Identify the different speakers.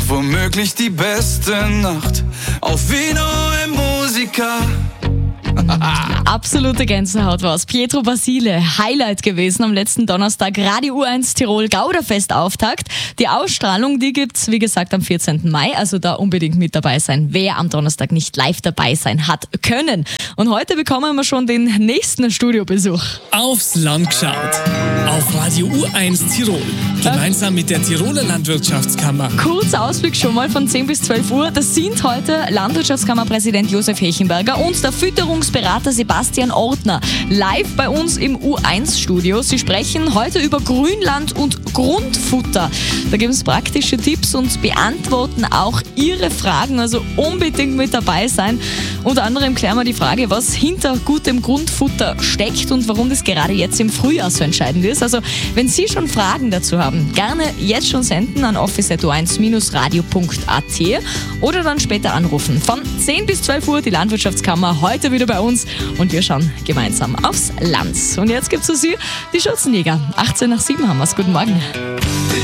Speaker 1: womöglich die beste Nacht auf Vino e Musica.
Speaker 2: Absolute Gänsehaut war's. Pietro Basile, Highlight gewesen am letzten Donnerstag. Radio U1 Tirol Gauderfest Auftakt. Die Ausstrahlung, die gibt's, wie gesagt, am 14. Mai. Also da unbedingt mit dabei sein, wer am Donnerstag nicht live dabei sein hat können. Und heute bekommen wir schon den nächsten Studiobesuch.
Speaker 3: Aufs Land geschaut. Auf Radio U1 Tirol. Gemeinsam mit der Tiroler Landwirtschaftskammer.
Speaker 2: Kurzer Ausblick schon mal von 10 bis 12 Uhr. Das sind heute Landwirtschaftskammerpräsident Josef Hechenberger und der Fütterungsberater Sebastian Ortner live bei uns im U1-Studio. Sie sprechen heute über Grünland und Grundfutter. Da geben es praktische Tipps und beantworten auch Ihre Fragen, also unbedingt mit dabei sein. Unter anderem klären wir die Frage, was hinter gutem Grundfutter steckt und warum das gerade jetzt im Frühjahr so entscheidend ist. Also wenn Sie schon Fragen dazu haben, gerne jetzt schon senden an office@u1-radio.at oder dann später anrufen. Von 10 bis 12 Uhr die Landwirtschaftskammer heute wieder bei uns und wir schauen gemeinsam aufs Land. Und jetzt gibt's für Sie die Schürzenjäger. 18 nach 7 haben wir's. Guten Morgen.